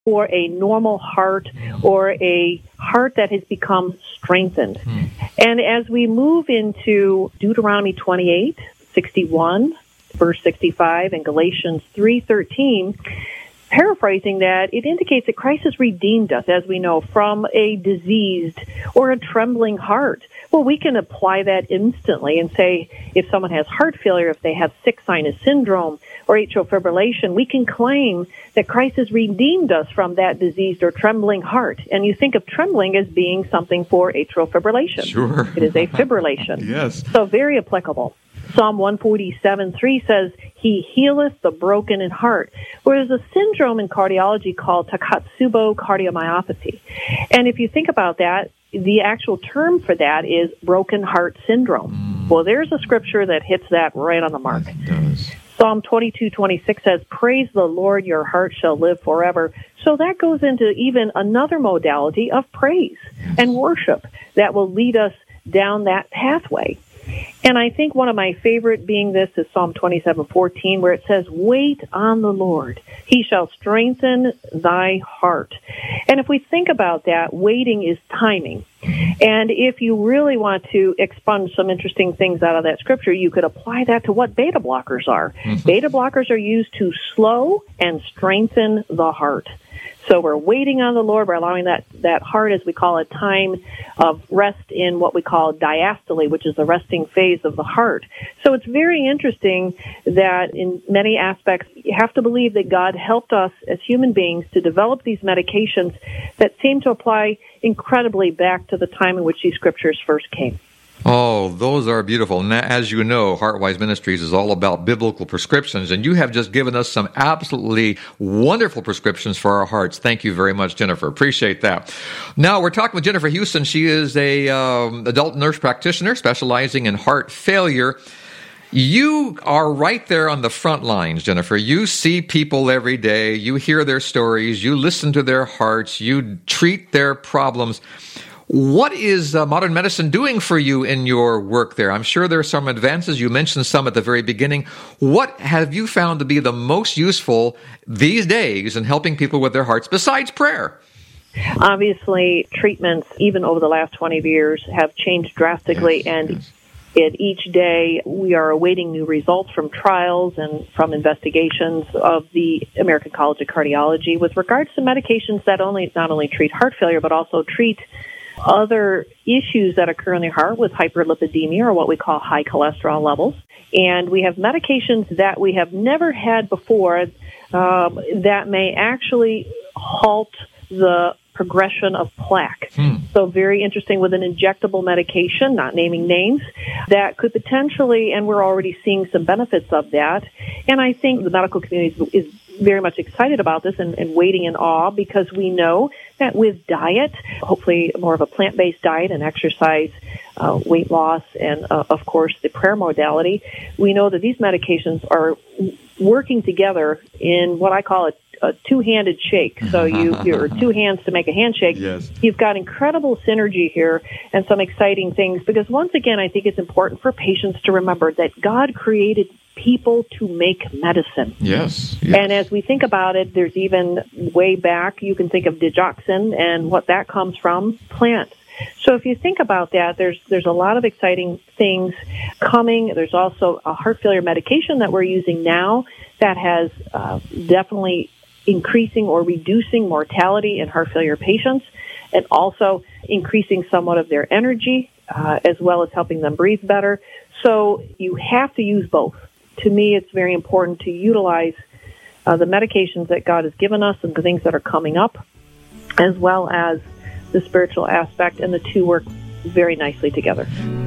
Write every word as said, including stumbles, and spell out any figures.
for a normal heart or a heart that has become strengthened. Hmm. And as we move into Deuteronomy twenty-eight, sixty-one, verse sixty-five, and Galatians three thirteen, paraphrasing that, it indicates that Christ has redeemed us, as we know, from a diseased or a trembling heart. Well, we can apply that instantly and say if someone has heart failure, if they have sick sinus syndrome or atrial fibrillation, we can claim that Christ has redeemed us from that diseased or trembling heart. And you think of trembling as being something for atrial fibrillation. Sure. It is a fibrillation. Yes. So very applicable. Psalm one forty-seven three says, He healeth the broken in heart. Whereas a syndrome in cardiology called Takotsubo cardiomyopathy. And if you think about that, the actual term for that is broken heart syndrome. Mm. Well, there's a scripture that hits that right on the mark. It does. Psalm twenty-two twenty-six says, Praise the Lord, your heart shall live forever. So that goes into even another modality of praise yes. and worship that will lead us down that pathway. And I think one of my favorite being this is Psalm twenty-seven fourteen, where it says, Wait on the Lord. He shall strengthen thy heart. And if we think about that, waiting is timing. And if you really want to expunge some interesting things out of that scripture, you could apply that to what beta blockers are. Mm-hmm. Beta blockers are used to slow and strengthen the heart. So we're waiting on the Lord. We're allowing that, that heart, as we call it, time of rest in what we call diastole, which is the resting phase of the heart. So it's very interesting that in many aspects, you have to believe that God helped us as human beings to develop these medications that seem to apply incredibly back to the time in which these scriptures first came. Oh, those are beautiful. Now, as you know, Heartwise Ministries is all about biblical prescriptions, and you have just given us some absolutely wonderful prescriptions for our hearts. Thank you very much, Jennifer. Appreciate that. Now, we're talking with Jennifer Houston. She is a um, adult nurse practitioner specializing in heart failure. You are right there on the front lines, Jennifer. You see people every day. You hear their stories. You listen to their hearts. You treat their problems. What is uh, modern medicine doing for you in your work there? I'm sure there are some advances. You mentioned some at the very beginning. What have you found to be the most useful these days in helping people with their hearts besides prayer? Obviously, treatments, even over the last twenty years, have changed drastically, yes, and yes. It, each day we are awaiting new results from trials and from investigations of the American College of Cardiology with regards to medications that only not only treat heart failure, but also treat other issues that occur in the heart with hyperlipidemia, or what we call high cholesterol levels. And we have medications that we have never had before um, that may actually halt the progression of plaque. Hmm. So very interesting with an injectable medication, not naming names, that could potentially, and we're already seeing some benefits of that. And I think the medical community is, is very much excited about this and, and waiting in awe, because we know that with diet, hopefully more of a plant-based diet and exercise, uh, weight loss, and uh, of course the prayer modality, we know that these medications are working together in what I call a a two-handed shake. So you, you're two hands to make a handshake. Yes. You've got incredible synergy here and some exciting things, because once again, I think it's important for patients to remember that God created people to make medicine. Yes, yes. And as we think about it, there's even way back, you can think of digoxin and what that comes from, plants. So if you think about that, there's there's a lot of exciting things coming. There's also a heart failure medication that we're using now that has uh, definitely increasing or reducing mortality in heart failure patients, and also increasing somewhat of their energy, uh, as well as helping them breathe better. So you have to use both. To me, it's very important to utilize uh, the medications that God has given us and the things that are coming up, as well as the spiritual aspect, and the two work very nicely together.